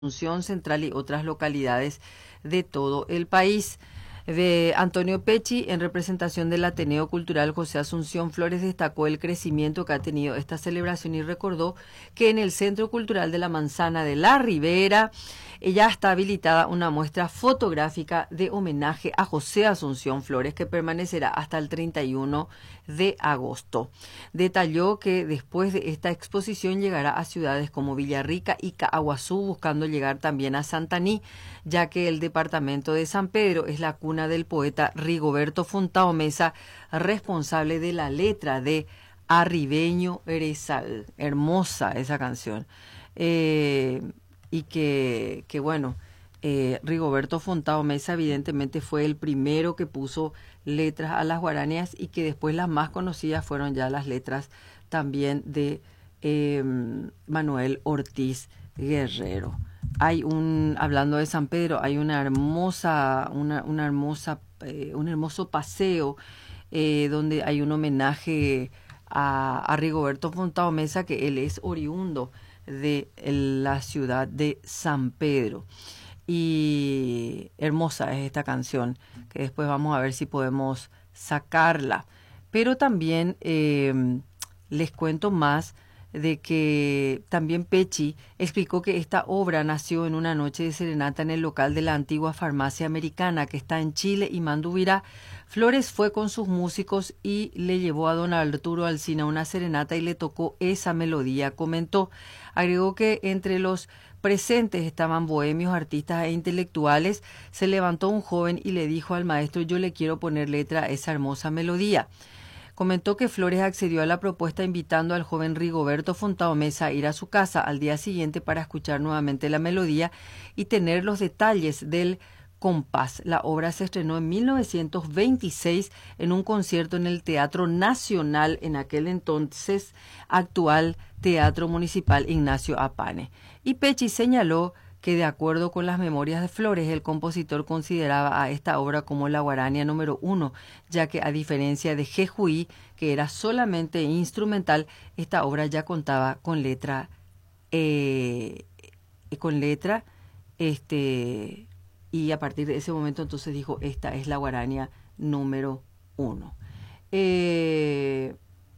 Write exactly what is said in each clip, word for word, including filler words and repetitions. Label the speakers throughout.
Speaker 1: Asunción Central y otras localidades de todo el país. De Antonio Pecci, en representación del Ateneo Cultural José Asunción Flores, destacó el crecimiento que ha tenido esta celebración y recordó que en el Centro Cultural de la Manzana de la Ribera ya está habilitada una muestra fotográfica de homenaje a José Asunción Flores que permanecerá hasta el treinta y uno de agosto. Detalló que después de esta exposición llegará a ciudades como Villarrica y Caaguazú, buscando llegar también a Santaní, ya que el departamento de San Pedro es la cuna del poeta Rigoberto Fontao Mesa, responsable de la letra de Arribeño Erezal. Hermosa esa canción. Eh, y que, que bueno, eh, Rigoberto Fontao Mesa evidentemente fue el primero que puso letras a las guaranías y que después las más conocidas fueron ya las letras también de eh, Manuel Ortiz Guerrero. Hay un, hablando de San Pedro, hay una hermosa, una, una hermosa, eh, un hermoso paseo eh, donde hay un homenaje a, a Rigoberto Fontao Mesa, que él es oriundo de la ciudad de San Pedro. Y hermosa es esta canción, que después vamos a ver si podemos sacarla. Pero también eh, les cuento más de que también Pecci explicó que esta obra nació en una noche de serenata en el local de la antigua farmacia americana que está en Chile y Mandubirá. Flores fue con sus músicos y le llevó a don Arturo Alsina una serenata y le tocó esa melodía, comentó. Agregó que entre los presentes estaban bohemios, artistas e intelectuales. Se levantó un joven y le dijo al maestro: yo le quiero poner letra a esa hermosa melodía. Comentó que Flores accedió a la propuesta invitando al joven Rigoberto Fontao Mesa a ir a su casa al día siguiente para escuchar nuevamente la melodía y tener los detalles del compás. La obra se estrenó en mil novecientos veintiséis en un concierto en el Teatro Nacional, en aquel entonces actual Teatro Municipal Ignacio Apane. Y Pecci señaló que de acuerdo con las memorias de Flores, el compositor consideraba a esta obra como la guarania número uno, ya que a diferencia de Jejuí, que era solamente instrumental, esta obra ya contaba con letra, eh, con letra, este, y a partir de ese momento entonces dijo, esta es la guarania número uno. Eh,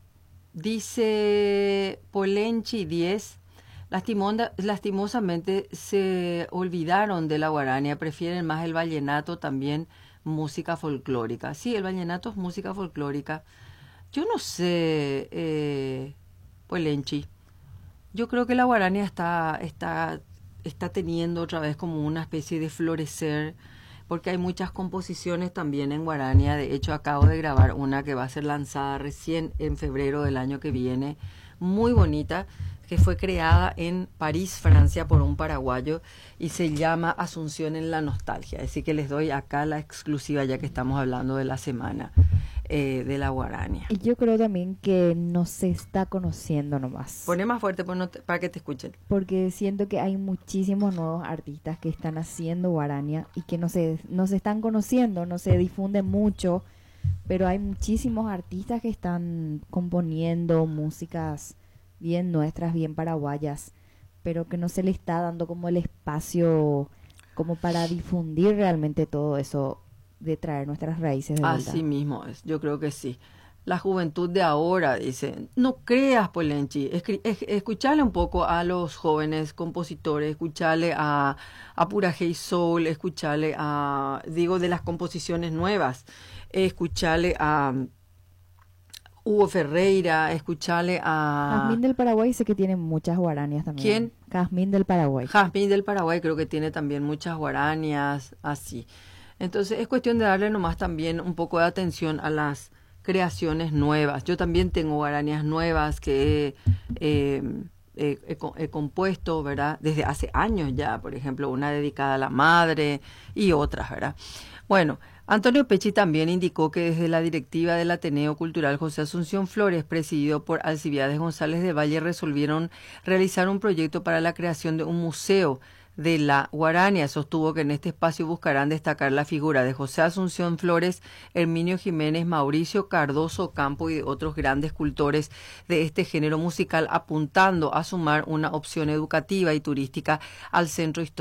Speaker 1: dice Polenchi diez, lastimosamente se olvidaron de la guarania, prefieren más el vallenato, también música folclórica. Sí, el vallenato es música folclórica. Yo no sé, eh, Polenchi, yo creo que la guarania está, está, está teniendo otra vez como una especie de florecer, porque hay muchas composiciones también en guarania. De hecho, acabo de grabar una que va a ser lanzada recién en febrero del año que viene, muy bonita, que fue creada en París, Francia, por un paraguayo y se llama Asunción en la Nostalgia. Así que les doy acá la exclusiva, ya que estamos hablando de la semana eh, de la guarania.
Speaker 2: Y yo creo también que no se está conociendo nomás.
Speaker 1: Pone más fuerte pues no te, para que te escuchen.
Speaker 2: Porque siento que hay muchísimos nuevos artistas que están haciendo guarania y que no se, no se están conociendo, no se difunde mucho, pero hay muchísimos artistas que están componiendo músicas bien nuestras, bien paraguayas, pero que no se le está dando como el espacio como para difundir realmente todo eso de traer nuestras raíces de vuelta.
Speaker 1: Así mismo es, yo creo que sí. La juventud de ahora, dice, no creas, Polenchi, escuchale un poco a los jóvenes compositores, escuchale a, a Pura Hey Soul, escuchale a, digo, de las composiciones nuevas, escuchale a Hugo Ferreira, escuchale a...
Speaker 2: Jazmín del Paraguay sé que tiene muchas guaranias también.
Speaker 1: ¿Quién?
Speaker 2: Jazmín del Paraguay.
Speaker 1: Jazmín del Paraguay creo que tiene también muchas guaranias, así. Entonces es cuestión de darle nomás también un poco de atención a las creaciones nuevas. Yo también tengo guaranias nuevas que he, eh, he, he, he compuesto, ¿verdad? Desde hace años ya, por ejemplo, una dedicada a la madre y otras, ¿verdad? Bueno, Antonio Pecci también indicó que desde la directiva del Ateneo Cultural José Asunción Flores, presidido por Alcibiades González de Valle, resolvieron realizar un proyecto para la creación de un museo de la guarania. Sostuvo que en este espacio buscarán destacar la figura de José Asunción Flores, Herminio Jiménez, Mauricio Cardoso Campo y de otros grandes cultores de este género musical, apuntando a sumar una opción educativa y turística al centro histórico